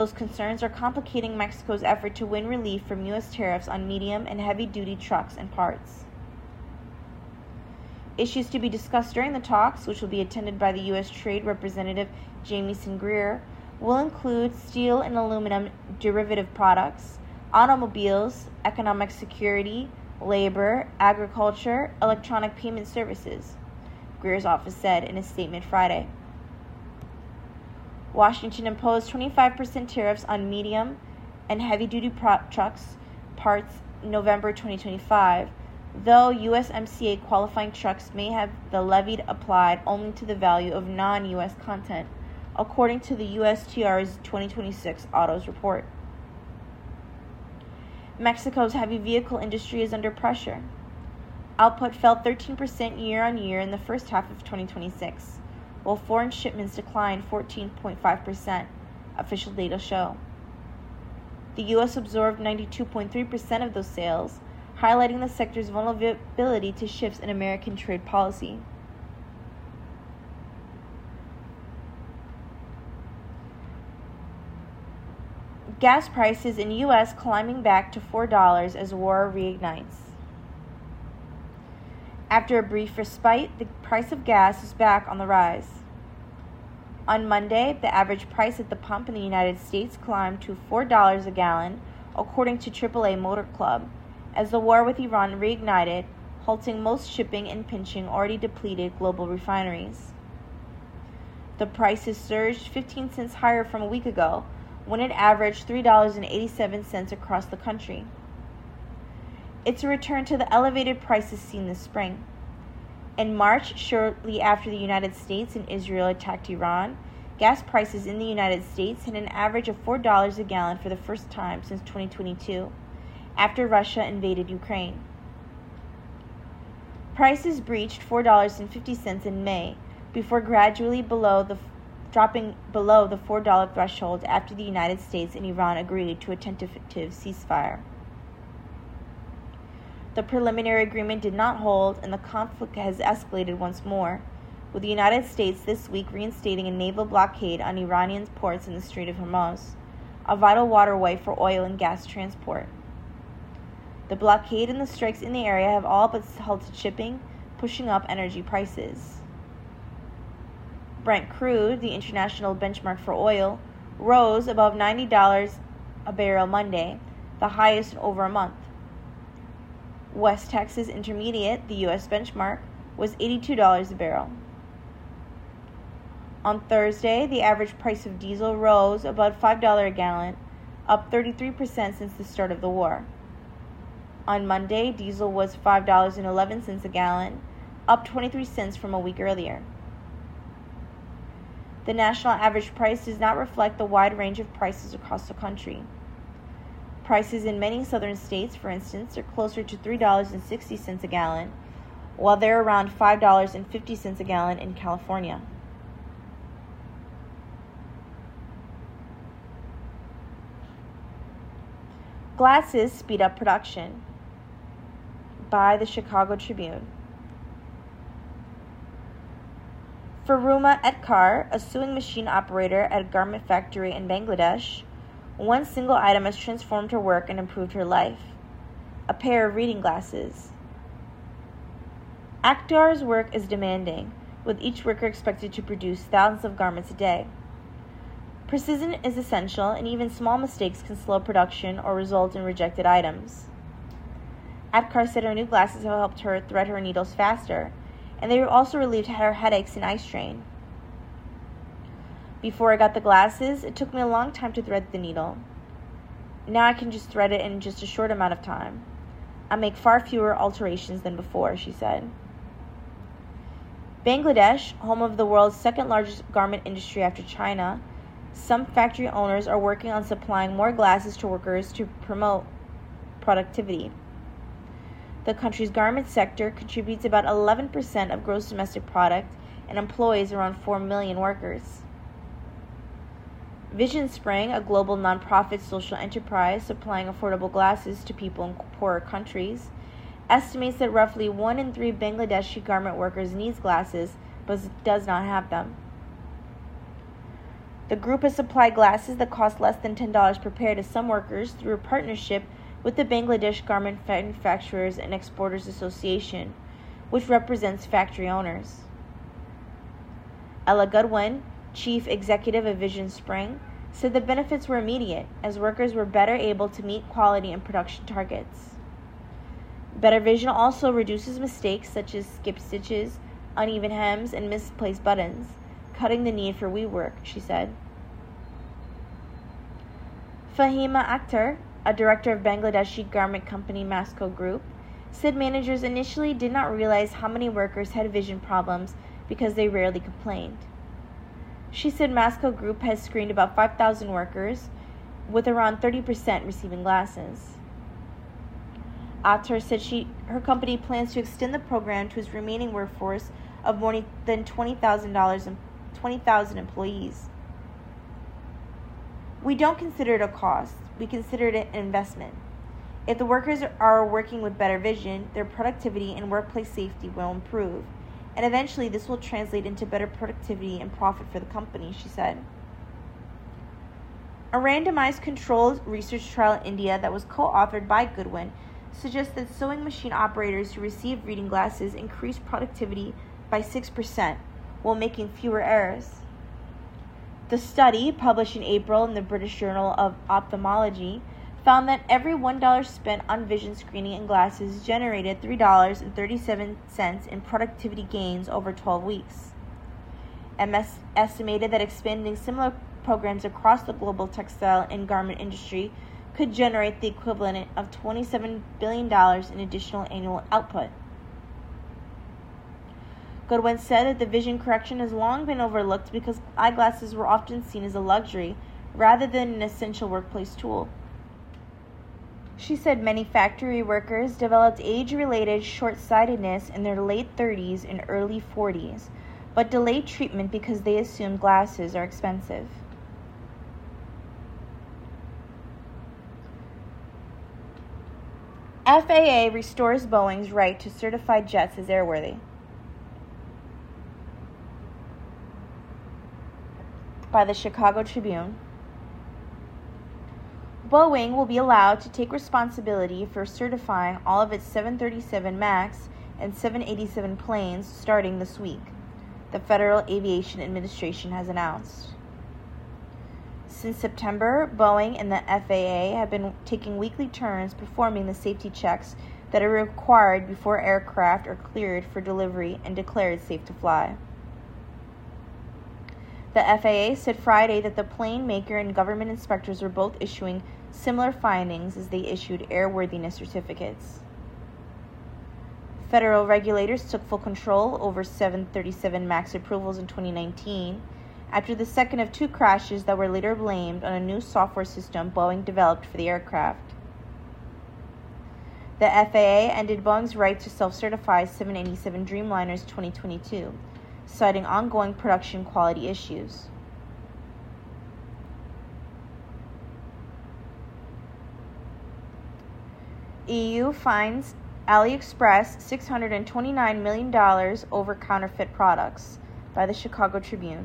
Those concerns are complicating Mexico's effort to win relief from U.S. tariffs on medium and heavy-duty trucks and parts. Issues to be discussed during the talks, which will be attended by the U.S. Trade Representative Jamieson Greer, will include steel and aluminum derivative products, automobiles, economic security, labor, agriculture, electronic payment services, Greer's office said in a statement Friday. Washington imposed 25% tariffs on medium and heavy-duty trucks parts November 2025, though USMCA qualifying trucks may have the levy applied only to the value of non-U.S. content, according to the USTR's 2026 Autos report. Mexico's heavy vehicle industry is under pressure. Output fell 13% year-on-year in the first half of 2026, while foreign shipments declined 14.5%, official data show. The U.S. absorbed 92.3% of those sales, highlighting the sector's vulnerability to shifts in American trade policy. Gas prices in U.S. climbing back to $4 as war reignites. After a brief respite, the price of gas is back on the rise. On Monday, the average price at the pump in the United States climbed to $4 a gallon, according to AAA Motor Club, as the war with Iran reignited, halting most shipping and pinching already depleted global refineries. The prices surged 15 cents higher from a week ago, when it averaged $3.87 across the country. It's a return to the elevated prices seen this spring. In March, shortly after the United States and Israel attacked Iran, gas prices in the United States hit an average of $4 a gallon for the first time since 2022, after Russia invaded Ukraine. Prices breached $4.50 in May, before gradually dropping below the $4 threshold after the United States and Iran agreed to a tentative ceasefire. The preliminary agreement did not hold, and the conflict has escalated once more, with the United States this week reinstating a naval blockade on Iranian ports in the Strait of Hormuz, a vital waterway for oil and gas transport. The blockade and the strikes in the area have all but halted shipping, pushing up energy prices. Brent crude, the international benchmark for oil, rose above $90 a barrel Monday, the highest in over a month. West Texas Intermediate, the U.S. benchmark, was $82 a barrel. On Thursday, the average price of diesel rose above $5 a gallon, up 33% since the start of the war. On Monday, diesel was $5.11 a gallon, up 23 cents from a week earlier. The national average price does not reflect the wide range of prices across the country. Prices in many southern states, for instance, are closer to $3.60 a gallon, while they're around $5.50 a gallon in California. Glasses speed up production, by the Chicago Tribune. Faruma Etkar, a sewing machine operator at a garment factory in Bangladesh, one single item has transformed her work and improved her life: a pair of reading glasses. Akhtar's work is demanding, with each worker expected to produce thousands of garments a day. Precision is essential, and even small mistakes can slow production or result in rejected items. Akhtar said her new glasses have helped her thread her needles faster, and they also relieved her headaches and eye strain. Before I got the glasses, it took me a long time to thread the needle. Now I can just thread it in just a short amount of time. I make far fewer alterations than before, she said. Bangladesh, home of the world's second largest garment industry after China, some factory owners are working on supplying more glasses to workers to promote productivity. The country's garment sector contributes about 11% of gross domestic product and employs around 4 million workers. Vision Spring, a global nonprofit social enterprise supplying affordable glasses to people in poorer countries, estimates that roughly 1 in 3 Bangladeshi garment workers needs glasses but does not have them. The group has supplied glasses that cost less than $10 per pair to some workers through a partnership with the Bangladesh Garment Manufacturers and Exporters Association, which represents factory owners. Ella Goodwin, chief executive of Vision Spring, said the benefits were immediate, as workers were better able to meet quality and production targets. Better Vision also reduces mistakes such as skip stitches, uneven hems, and misplaced buttons, cutting the need for rework, she said. Fahima Akhtar, a director of Bangladeshi garment company Masco Group, said managers initially did not realize how many workers had vision problems because they rarely complained. She said Masco Group has screened about 5,000 workers, with around 30% receiving glasses. Akhtar said her company plans to extend the program to its remaining workforce of more than 20,000 employees. We don't consider it a cost. We consider it an investment. If the workers are working with better vision, their productivity and workplace safety will improve, and eventually this will translate into better productivity and profit for the company, she said. A randomized controlled research trial in India that was co-authored by Goodwin suggests that sewing machine operators who receive reading glasses increased productivity by 6% while making fewer errors. The study, published in April in the British Journal of Ophthalmology, found that every $1 spent on vision screening and glasses generated $3.37 in productivity gains over 12 weeks. MS estimated that expanding similar programs across the global textile and garment industry could generate the equivalent of $27 billion in additional annual output. Goodwin said that the vision correction has long been overlooked because eyeglasses were often seen as a luxury rather than an essential workplace tool. She said many factory workers developed age-related short-sightedness in their late 30s and early 40s, but delayed treatment because they assumed glasses are expensive. FAA restores Boeing's right to certify jets as airworthy. By the Chicago Tribune. Boeing will be allowed to take responsibility for certifying all of its 737 MAX and 787 planes starting this week, the Federal Aviation Administration has announced. Since September, Boeing and the FAA have been taking weekly turns performing the safety checks that are required before aircraft are cleared for delivery and declared safe to fly. The FAA said Friday that the plane maker and government inspectors were both issuing similar findings as they issued airworthiness certificates. Federal regulators took full control over 737 MAX approvals in 2019 after the second of two crashes that were later blamed on a new software system Boeing developed for the aircraft. The FAA ended Boeing's right to self-certify 787 Dreamliners 2022, citing ongoing production quality issues. EU fines AliExpress $629 million over counterfeit products, by the Chicago Tribune.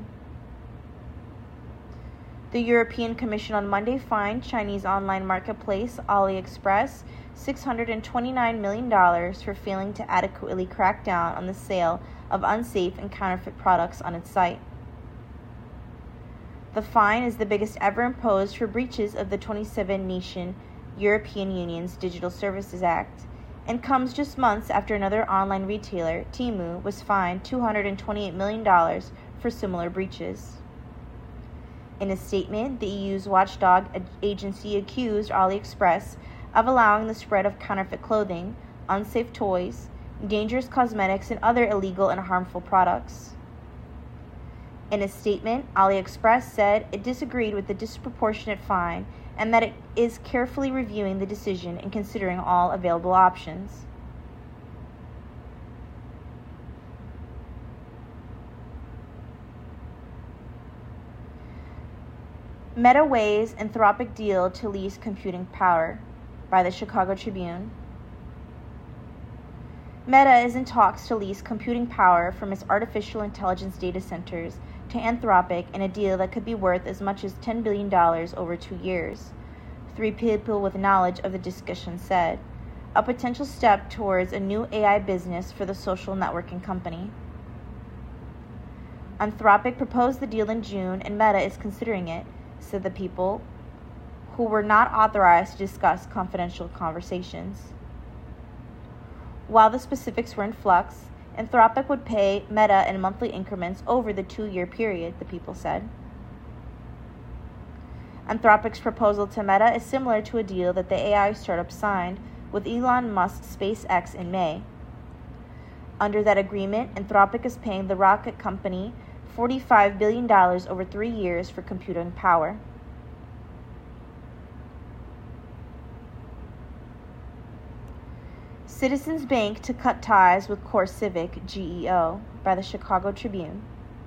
The European Commission on Monday fined Chinese online marketplace AliExpress $629 million for failing to adequately crack down on the sale of unsafe and counterfeit products on its site. The fine is the biggest ever imposed for breaches of the 27-nation European Union's Digital Services Act, and comes just months after another online retailer, Temu, was fined $228 million for similar breaches. In a statement, the EU's watchdog agency accused AliExpress of allowing the spread of counterfeit clothing, unsafe toys, dangerous cosmetics, and other illegal and harmful products. In a statement, AliExpress said it disagreed with the disproportionate fine and that it is carefully reviewing the decision and considering all available options. Meta weighs Anthropic deal to lease computing power, by the Chicago Tribune. Meta is in talks to lease computing power from its artificial intelligence data centers to Anthropic in a deal that could be worth as much as $10 billion over 2 years, 3 people with knowledge of the discussion said, a potential step towards a new AI business for the social networking company. Anthropic proposed the deal in June, and Meta is considering it, said the people, who were not authorized to discuss confidential conversations. While the specifics were in flux, Anthropic would pay Meta in monthly increments over the 2-year period, the people said. Anthropic's proposal to Meta is similar to a deal that the AI startup signed with Elon Musk's SpaceX in May. Under that agreement, Anthropic is paying the rocket company $45 billion over 3 years for computing power. Citizens Bank to cut ties with CoreCivic GEO by the Chicago Tribune.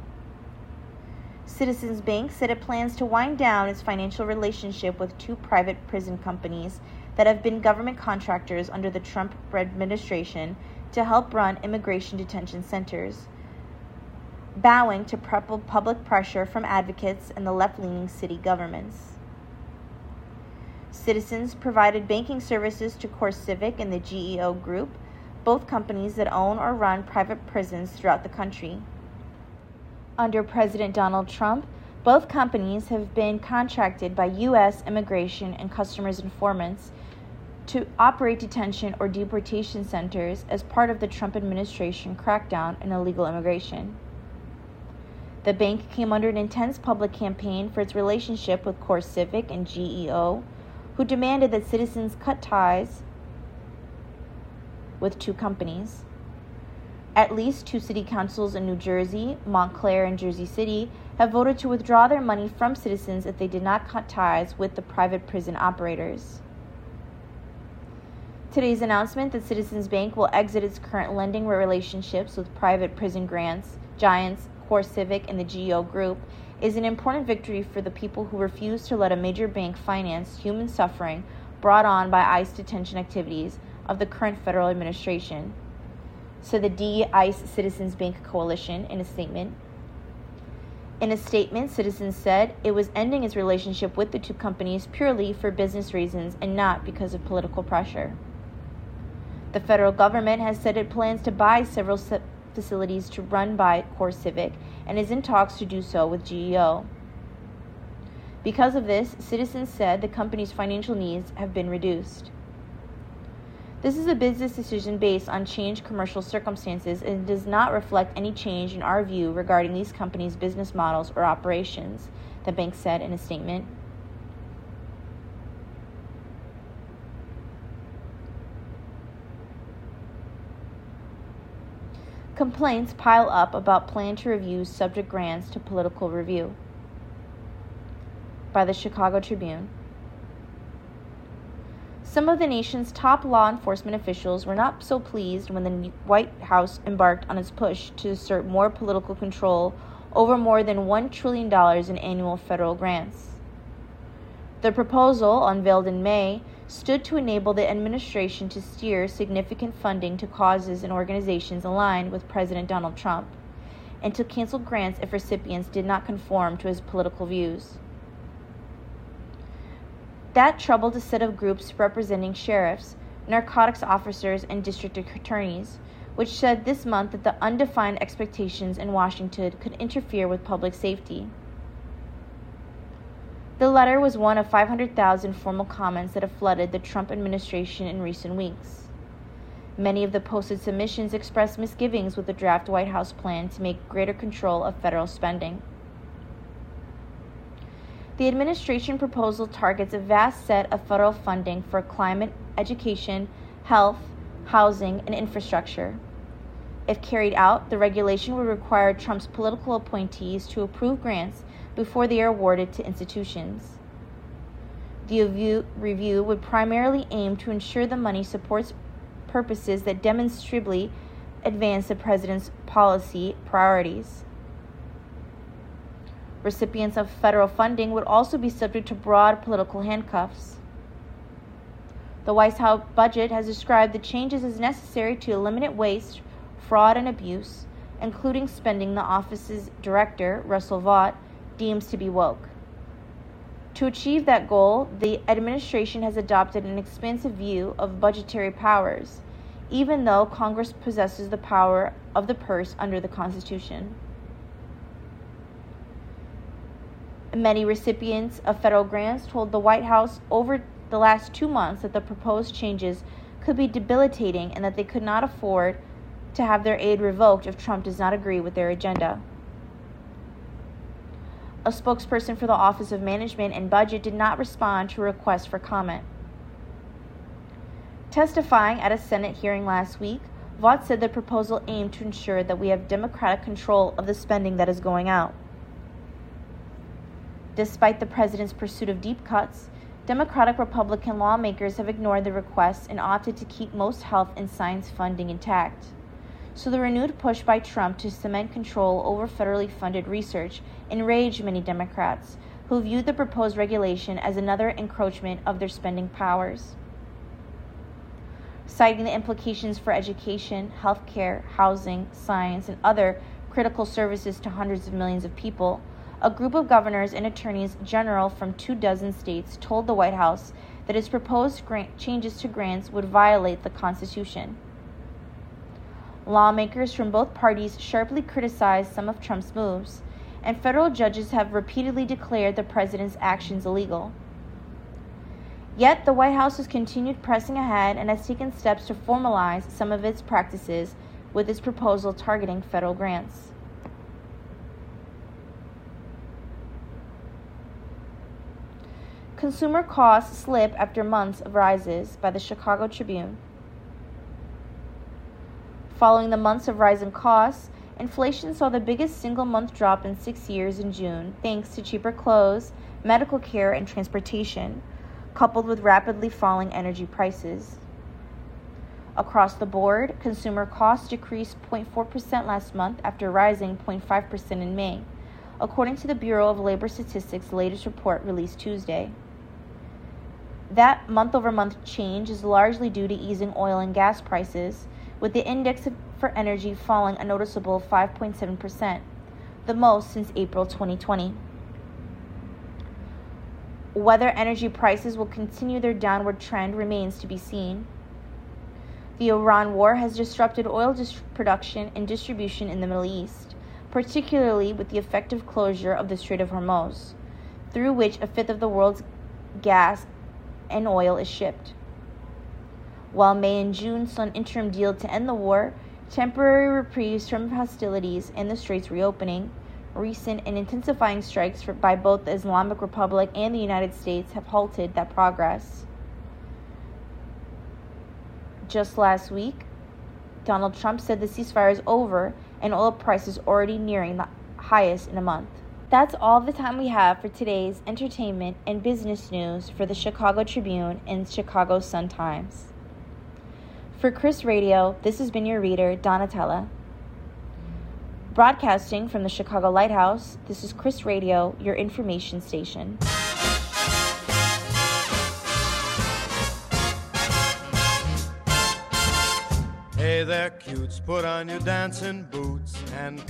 Citizens Bank said it plans to wind down its financial relationship with 2 private prison companies that have been government contractors under the Trump administration to help run immigration detention centers, bowing to public pressure from advocates and the left-leaning city governments. Citizens provided banking services to CoreCivic and the GEO Group, both companies that own or run private prisons throughout the country. Under President Donald Trump, both companies have been contracted by U.S. Immigration and Customs informants to operate detention or deportation centers as part of the Trump administration crackdown on illegal immigration. The bank came under an intense public campaign for its relationship with CoreCivic and GEO, who demanded that citizens cut ties with 2 companies. At least 2 city councils in New Jersey, Montclair, and Jersey City have voted to withdraw their money from citizens if they did not cut ties with the private prison operators. Today's announcement that Citizens Bank will exit its current lending relationships with private prison giants, CoreCivic, and the GEO Group is an important victory for the people who refuse to let a major bank finance human suffering brought on by ICE detention activities of the current federal administration, said the De-ICE Citizens Bank Coalition in a statement. In a statement, Citizens said it was ending its relationship with the 2 companies purely for business reasons and not because of political pressure. The federal government has said it plans to buy several facilities to run by CoreCivic and is in talks to do so with GEO. Because of this, Citizens said the company's financial needs have been reduced. This is a business decision based on changed commercial circumstances and does not reflect any change in our view regarding these companies' business models or operations, the bank said in a statement. Complaints pile up about plan to review subject grants to political review. By the Chicago Tribune. Some of the nation's top law enforcement officials were not so pleased when the White House embarked on its push to assert more political control over more than $1 trillion in annual federal grants. The proposal, unveiled in May, stood to enable the administration to steer significant funding to causes and organizations aligned with President Donald Trump, and to cancel grants if recipients did not conform to his political views. That troubled a set of groups representing sheriffs, narcotics officers, and district attorneys, which said this month that the undefined expectations in Washington could interfere with public safety. The letter was one of 500,000 formal comments that have flooded the Trump administration in recent weeks. Many of the posted submissions expressed misgivings with the draft White House plan to make greater control of federal spending. The administration proposal targets a vast set of federal funding for climate, education, health, housing, and infrastructure. If carried out, the regulation would require Trump's political appointees to approve grants before they are awarded to institutions. The review would primarily aim to ensure the money supports purposes that demonstrably advance the president's policy priorities. Recipients of federal funding would also be subject to broad political handcuffs. The White House budget has described the changes as necessary to eliminate waste, fraud, and abuse, including spending the office's director, Russell Vought, deems to be woke. To achieve that goal, the administration has adopted an expansive view of budgetary powers, even though Congress possesses the power of the purse under the Constitution. Many recipients of federal grants told the White House over the last 2 months that the proposed changes could be debilitating and that they could not afford to have their aid revoked if Trump does not agree with their agenda. A spokesperson for the Office of Management and Budget did not respond to a request for comment. Testifying at a Senate hearing last week, Vought said the proposal aimed to ensure that we have democratic control of the spending that is going out. Despite the president's pursuit of deep cuts, Democratic Republican lawmakers have ignored the requests and opted to keep most health and science funding intact. So the renewed push by Trump to cement control over federally funded research enraged many Democrats, who viewed the proposed regulation as another encroachment of their spending powers. Citing the implications for education, healthcare, housing, science, and other critical services to hundreds of millions of people, a group of governors and attorneys general from 24 states told the White House that its proposed changes to grants would violate the Constitution. Lawmakers from both parties sharply criticized some of Trump's moves, and federal judges have repeatedly declared the president's actions illegal. Yet, the White House has continued pressing ahead and has taken steps to formalize some of its practices with its proposal targeting federal grants. Consumer costs slip after months of rises by the Chicago Tribune. Following the months of rising costs, inflation saw the biggest single-month drop in 6 years in June, thanks to cheaper clothes, medical care, and transportation, coupled with rapidly falling energy prices. Across the board, consumer costs decreased 0.4% last month after rising 0.5% in May, according to the Bureau of Labor Statistics' latest report released Tuesday. That month-over-month change is largely due to easing oil and gas prices, with the index for energy falling a noticeable 5.7%, the most since April 2020. Whether energy prices will continue their downward trend remains to be seen. The Iran war has disrupted oil production and distribution in the Middle East, particularly with the effective closure of the Strait of Hormuz, through which a fifth of the world's gas and oil is shipped. While May and June saw an interim deal to end the war, temporary reprieves from hostilities and the strait's reopening, recent and intensifying strikes by both the Islamic Republic and the United States have halted that progress. Just last week, Donald Trump said the ceasefire is over and oil prices already nearing the highest in a month. That's all the time we have for today's entertainment and business news for the Chicago Tribune and Chicago Sun-Times. For Chris Radio, this has been your reader, Donatella. Broadcasting from the Chicago Lighthouse, this is Chris Radio, your information station. Hey there, cutes, put on your dancing boots and